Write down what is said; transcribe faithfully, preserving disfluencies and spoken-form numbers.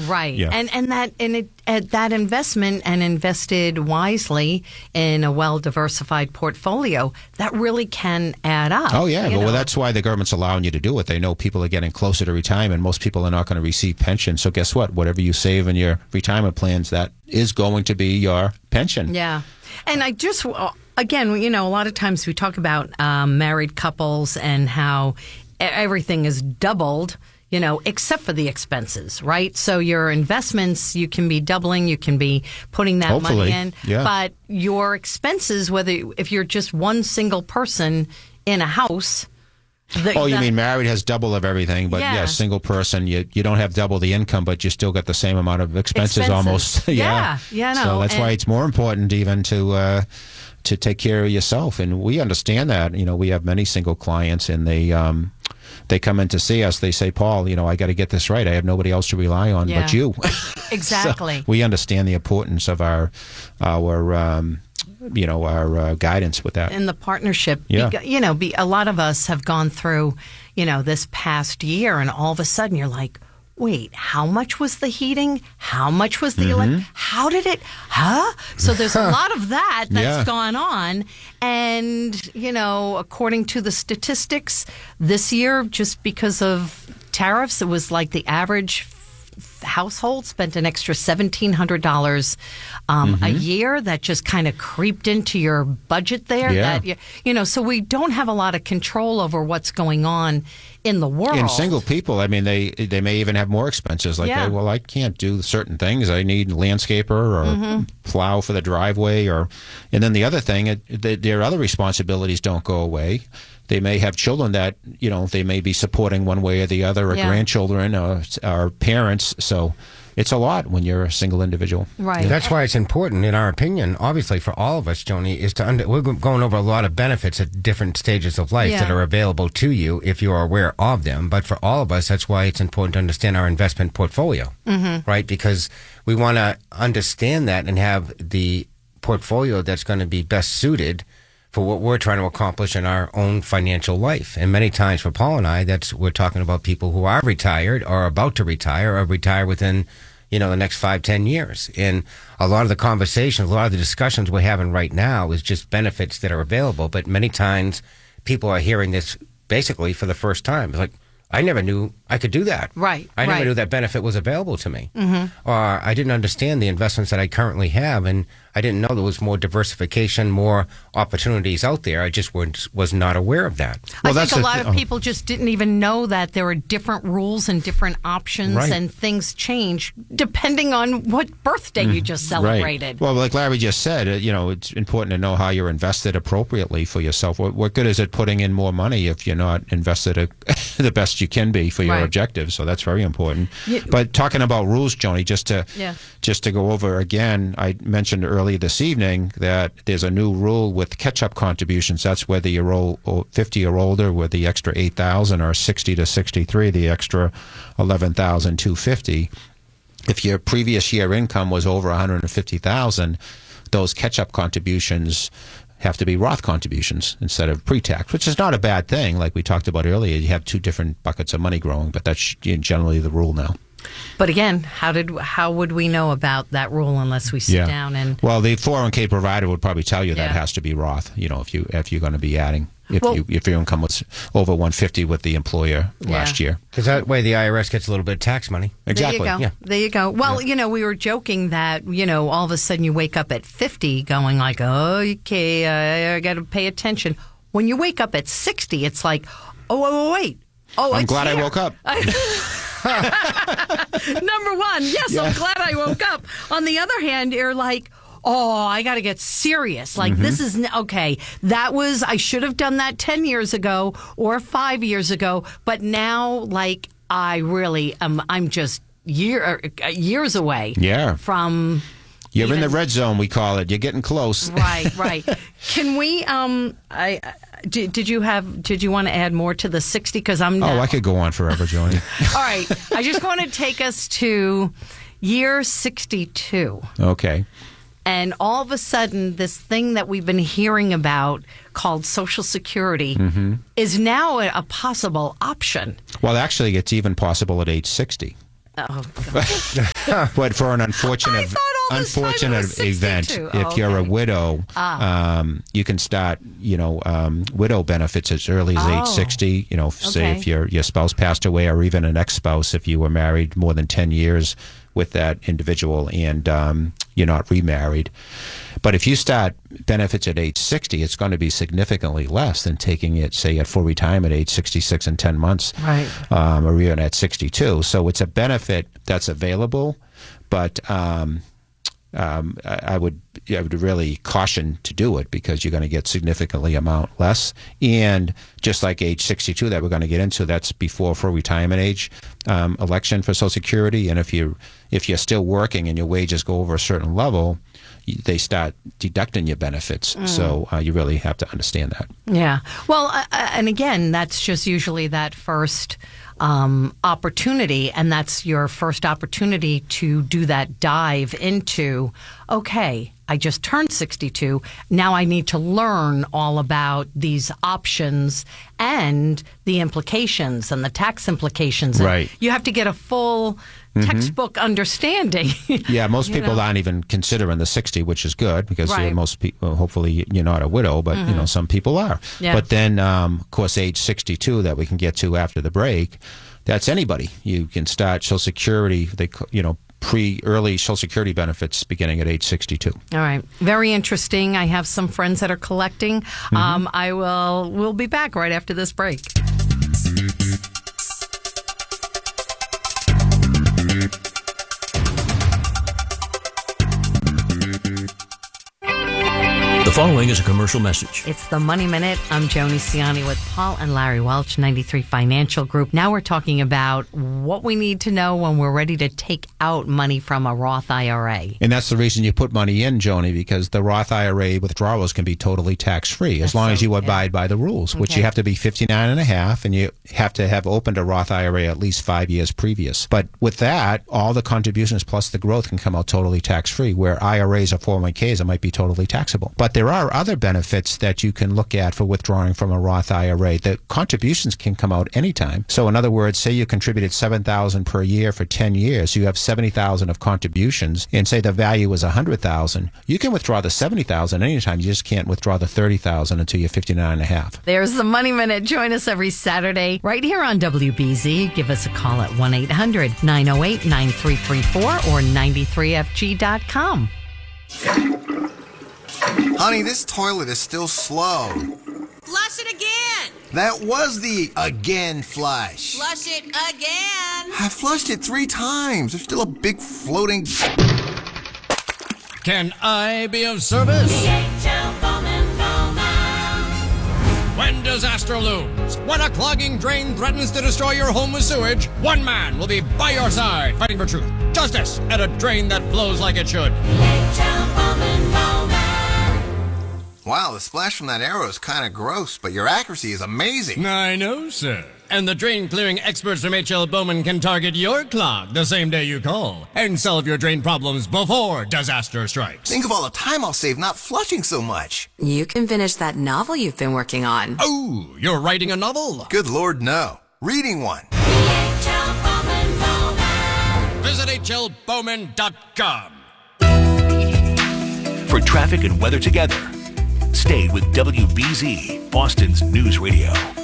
Right. Yeah. And and that and it uh, that investment and invested wisely in a well-diversified portfolio, that really can add up. Oh, yeah. you Well, know? that's why the government's allowing you to do it. They know people are getting closer to retirement. Most people are not going to receive pension. So guess what? Whatever you save in your retirement plans, that is going to be your pension. Yeah. And I just, uh, again, you know, a lot of times we talk about um, married couples and how e- everything is doubled, you know, except for the expenses, right? So your investments, you can be doubling, you can be putting that Hopefully, money in. yeah. But your expenses, whether if you're just one single person in a house. The, Oh, you the- mean married has double of everything, but yeah, Yeah. single person, you you don't have double the income, but you still got the same amount of expenses, Expenses. almost. Yeah, yeah, no, So that's why and- it's more important even to uh, to take care of yourself, and we understand that. You know, we have many single clients, and they um, they come in to see us. They say, Paul, you know, I got to get this right. I have nobody else to rely on Yeah. but you. Exactly. So we understand the importance of our our um, you know our uh, guidance with that. in the partnership. Yeah. Beca- You know, be, a lot of us have gone through, you know, this past year, and all of a sudden you're like, wait, how much was the heating? How much was the Mm-hmm. elect? How did it? Huh? So there's a lot of that that's Yeah. gone on. And, you know, according to the statistics, this year, just because of tariffs, it was like the average household spent an extra seventeen hundred dollars um, Mm-hmm. a year. That just kind of creeped into your budget there. Yeah. That you, you know, so we don't have a lot of control over what's going on in the world. And single people, I mean, they they may even have more expenses. Like, Yeah. oh, well, I can't do certain things. I need a landscaper or Mm-hmm. plow for the driveway, or and then the other thing, it, the, their other responsibilities don't go away. They may have children that, you know, they may be supporting one way or the other, or Yeah. grandchildren, or, or parents. So it's a lot when you're a single individual. Right. That's why it's important, in our opinion, obviously for all of us, Joni, is to under, we're go- going over a lot of benefits at different stages of life Yeah. that are available to you if you are aware of them. But for all of us, that's why it's important to understand our investment portfolio, mm-hmm. right? Because we want to understand that and have the portfolio that's going to be best suited for what we're trying to accomplish in our own financial life. And many times for Paul and I, that's we're talking about people who are retired or about to retire or retire within, you know, the next five, ten years. And a lot of the conversations, a lot of the discussions we're having right now is just benefits that are available. But many times people are hearing this basically for the first time. It's like, I never knew I could do that. Right, I never right. knew that benefit was available to me. Mm-hmm. Or I didn't understand the investments that I currently have, and I didn't know there was more diversification, more opportunities out there. I just was, was not aware of that. I Well, think that's a the lot th- of oh. people just didn't even know that there were different rules and different options, Right. and things change depending on what birthday you just celebrated. Well, like Larry just said, uh, you know, it's important to know how you're invested appropriately for yourself. What, what good is it putting in more money if you're not invested a, the best you can be for your Right. objectives? So that's very important. Yeah. But talking about rules, Joni, just to Yeah. just to go over again, I mentioned earlier this evening that there's a new rule with catch-up contributions. That's whether you're old, old, fifty or older with the extra eight thousand, or sixty to sixty-three, the extra eleven thousand two hundred fifty. If your previous year income was over one hundred fifty thousand, those catch-up contributions have to be Roth contributions instead of pre-tax, which is not a bad thing. Like we talked about earlier, you have two different buckets of money growing, but that's generally the rule now. But again, how did how would we know about that rule unless we sit down and Well, the four oh one k provider would probably tell you that Yeah. has to be Roth. You know, if you if you're going to be adding if Well- you if your income was over one hundred fifty with the employer Yeah. last year. Because that way the I R S gets a little bit of tax money. Exactly. There you go. Yeah. There you go. Well, you know, we were joking that, you know, all of a sudden you wake up at fifty going like, oh, okay, uh, I got to pay attention. When you wake up at sixty, it's like, oh, wait, wait, wait. Oh, I'm it's glad I here. woke up. Number one, yes, I'm glad I woke up. On the other hand, you're like, oh, I got to get serious. Like, this is, n- okay, that was, I should have done that ten years ago or five years ago. But now, like, I really am, I'm just year, uh, years away Yeah. from. You're in even- the red zone, we call it. You're getting close. Right, right. Can we, um, I, I- did, did you have, did you want to add more to the sixty? Because I'm Oh, now. I could go on forever, Joni. All right. I just want to take us to year sixty-two. Okay. And all of a sudden, this thing that we've been hearing about called Social Security is now a, a possible option. Well, actually, it's even possible at age sixty. Oh, God. But for an unfortunate, I thought all this time it unfortunate was event, sixty-two. if Oh, you're a okay. widow, Ah. um, you can start, you know, um, widow benefits as early as Oh. age sixty. You know, say Okay. if your your spouse passed away, or even an ex-spouse, if you were married more than ten years with that individual and um, you're not remarried. But if you start benefits at age sixty, it's going to be significantly less than taking it, say, at full retirement age sixty-six and ten months, Right. um, or even at sixty-two. So it's a benefit that's available, but um, um, I, I would I would really caution to do it because you're going to get significantly amount less. And just like age sixty-two that we're going to get into, that's before full retirement age um, election for Social Security. And if you if you're still working and your wages go over a certain level, they start deducting your benefits. Mm. So uh, you really have to understand that. Yeah. Well, uh, and again, that's just usually that first um, opportunity, and that's your first opportunity to do that dive into, okay, I just turned sixty-two. Now I need to learn all about these options and the implications and the tax implications. And right. you have to get a full textbook mm-hmm. understanding. Yeah, most you people know? aren't even considering the sixty, which is good because Right. uh, most people, hopefully, you're not a widow, but mm-hmm. you know some people are. Yeah. But then, um, of course, age sixty-two that we can get to after the break. That's anybody. You can start Social Security. They, you know, pre-early Social Security benefits beginning at age sixty-two. All right, very interesting. I have some friends that are collecting. Mm-hmm. Um, I will. We'll be back right after this break. The following is a commercial message. It's the Money Minute. I'm Joni Ciani with Paul and Larry Welch, ninety-three Financial Group. Now we're talking about what we need to know when we're ready to take out money from a Roth I R A. And that's the reason you put money in, Joni, because the Roth I R A withdrawals can be totally tax-free as long so, as you yeah. abide by the rules, which Okay. you have to be fifty-nine and a half, and you have to have opened a Roth I R A at least five years previous. But with that, all the contributions plus the growth can come out totally tax-free, where I R As or four oh one k's, it might be totally taxable. But there are other benefits that you can look at for withdrawing from a Roth I R A. The contributions can come out anytime. So in other words, say you contributed seven thousand dollars per year for ten years, you have seventy thousand dollars of contributions, and say the value is one hundred thousand dollars, you can withdraw the seventy thousand dollars anytime. You just can't withdraw the thirty thousand dollars until you're fifty-nine and a half. There's the Money Minute. Join us every Saturday right here on W B Z. Give us a call at one eight hundred nine oh eight nine three three four or ninety-three F G dot com. Honey, this toilet is still slow. Flush it again. That was the again flush. Flush it again. I flushed it three times. There's still a big floating... Can I be of service? D H L Bowman Bowman. When disaster looms, when a clogging drain threatens to destroy your home with sewage, one man will be by your side fighting for truth, justice, and a drain that flows like it should. D H L Bowman Bowman. Wow, the splash from that arrow is kind of gross, but your accuracy is amazing. I know, sir. And the drain clearing experts from H L Bowman can target your clog the same day you call and solve your drain problems before disaster strikes. Think of all the time I'll save not flushing so much. You can finish that novel you've been working on. Oh, you're writing a novel? Good Lord, no. Reading one. D H L Bowman Bowman. Visit H L Bowman dot com. For traffic and weather together, stay with W B Z, Boston's News Radio.